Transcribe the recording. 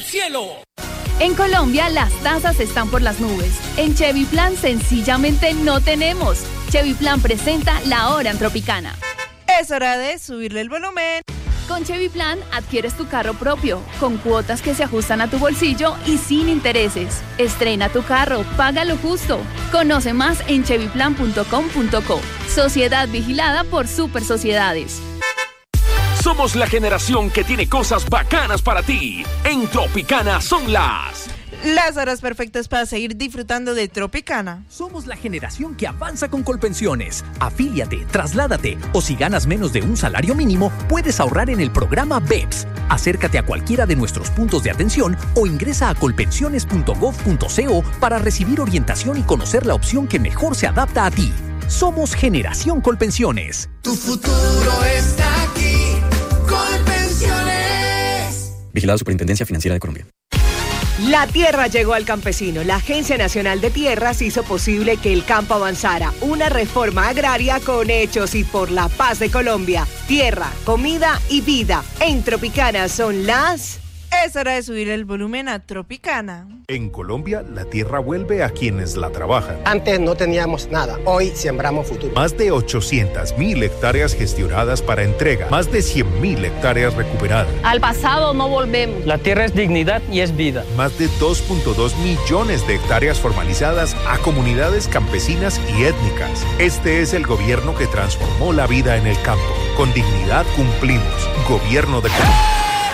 cielo. En Colombia las tasas están por las nubes. En Chevy Plan sencillamente no tenemos. Chevy Plan presenta La Hora en Tropicana. Es hora de subirle el volumen. Con Chevy Plan adquieres tu carro propio, con cuotas que se ajustan a tu bolsillo y sin intereses. Estrena tu carro, págalo justo. Conoce más en chevyplan.com.co. Sociedad vigilada por Super Sociedades. Somos la generación que tiene cosas bacanas para ti. En Tropicana son las horas perfectas para seguir disfrutando de Tropicana. Somos la generación que avanza con Colpensiones. Afíliate, trasládate o si ganas menos de un salario mínimo, puedes ahorrar en el programa BEPS. Acércate a cualquiera de nuestros puntos de atención o ingresa a colpensiones.gov.co para recibir orientación y conocer la opción que mejor se adapta a ti. Somos Generación Colpensiones. Tu futuro está aquí. Colpensiones. Vigilado Superintendencia Financiera de Colombia. La tierra llegó al campesino. La Agencia Nacional de Tierras hizo posible que el campo avanzara. Una reforma agraria con hechos y por la paz de Colombia. Tierra, comida y vida. En Tropicana son las... Es hora de subir el volumen a Tropicana. En Colombia, la tierra vuelve a quienes la trabajan. Antes no teníamos nada, hoy sembramos futuro. Más de 800.000 hectáreas gestionadas para entrega, más de 100.000 hectáreas recuperadas. Al pasado no volvemos. La tierra es dignidad y es vida. Más de 2.2 millones de hectáreas formalizadas a comunidades campesinas y étnicas. Este es el gobierno que transformó la vida en el campo. Con dignidad cumplimos. Gobierno de Colombia.